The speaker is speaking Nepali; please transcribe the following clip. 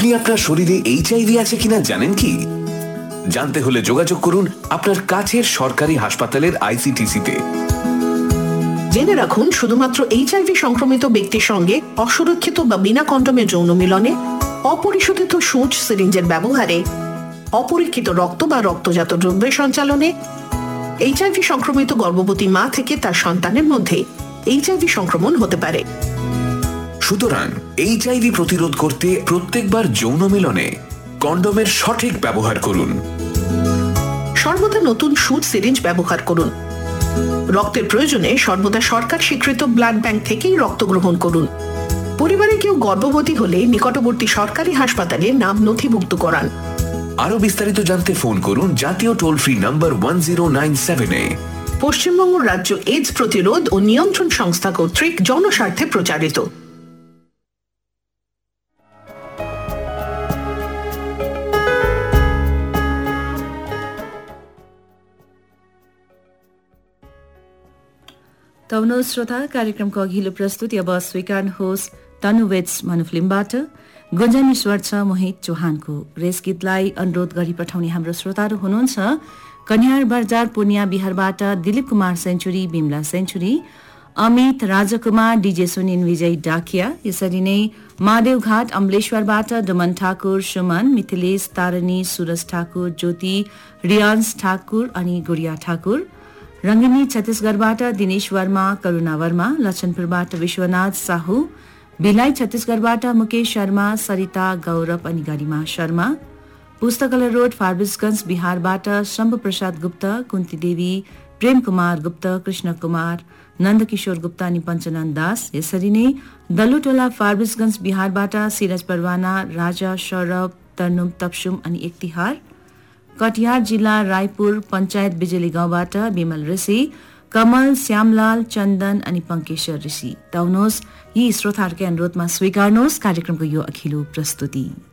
আপনি আপনার শরীরে এইচআইভি আছে কিনা জানেন কি? জানতে হলে যোগাযোগ করুন আপনার কাছের সরকারি হাসপাতালের আইসিটিসি-তে। জেনে রাখুন, শুধুমাত্র এইচআইভি সংক্রমিত ব্যক্তির সঙ্গে অসুরক্ষিত বা বিনা কন্ডোমে যৌন মিলনে, অপরিশোধিত সূঁচ সিরিঞ্জের ব্যবহারে, অপরীক্ষিত রক্ত বা রক্তজাত দ্রব্যের সঞ্চালনে, এইচআইভি সংক্রমিত গর্ভবতী মা থেকে তার সন্তানের মধ্যে এইচআইভি সংক্রমণ হতে পারে। সুতরাং এইচআইভি প্রতিরোধ করতে প্রত্যেকবার যৌন মিলনে কন্ডোমের সঠিক ব্যবহার করুন। সর্বদা নতুন সূঁচ সিরিঞ্জ ব্যবহার করুন। রক্তের প্রয়োজনে সর্বদা সরকার স্বীকৃত ব্লাড ব্যাংক থেকেই রক্ত গ্রহণ করুন। পরিবারে কেউ গর্ভবতী হলে নিকটবর্তী সরকারি হাসপাতালে নাম নথিভুক্ত করান। আরো বিস্তারিত জানতে ফোন করুন জাতীয় টোল ফ্রি নম্বর 1097-এ। পশ্চিমবঙ্গ রাজ্য এইডস প্রতিরোধ ও নিয়ন্ত্রণ সংস্থা কর্তৃক জনস্বার্থে প্রচারিত। तौनो श्रोता, कार्यक्रमको अघिल्लो प्रस्तुति अब स्वीकार्नुहोस् तनुवेट्स मनुफिल्मबाट गुन्जन ईश्वर छ मोहित चौहानको। रेस गीतलाई अनुरोध गरी पठाउने हाम्रो श्रोताहरू हुनुहुन्छ कन्यार बजार पूर्णिया बिहारबाट दिलीप कुमार सेन्चुरी, बिमला सेन्चुरी, अमित राजकुमार, डीजे सुनिन विजय डाकिया। यसरी नै महादेवघाट अम्लेश्वरबाट डमन ठाकुर, सुमन, मिथिलेश, तारणी, सुरज ठाकुर, ज्योति, रियान्स ठाकुर अनि गुडिया ठाकुर। रंगिनी छत्तीसगढ़बाट दिनेश वर्मा, करुणा वर्मा, लक्षनपुरबाट विश्वनाथ साहू, भिलाई छत्तीसगढ़बाट मुकेश शर्मा, सरिता, गौरव अनि गरिमा शर्मा। पुस्तकालय रोड फारबिसगंज बिहारबाट शम्भु प्रसाद गुप्त, कुन्ती देवी, प्रेम कुमार गुप्त, कृष्ण कुमार, नन्दकिशोर गुप्ता अनि पञ्चनन्द दास। यसरी नै दलुटोला फारबिसगंज बिहारबाट सिराज परवाना, राजा, सौरभ, तर्नुम, तप्सुम अनि एकतिहार। कटिहार जिल्ला रायपुर पञ्चायत बिजुली गाउँबाट विमल ऋषि, कमल, श्यामलाल, चन्दन अनि पंकेश्वर ऋषि। ताउनुहोस् यी श्रोताहरूकै अनुरोधमा स्वीकार्नुहोस् कार्यक्रमको यो अघिल्लो प्रस्तुति।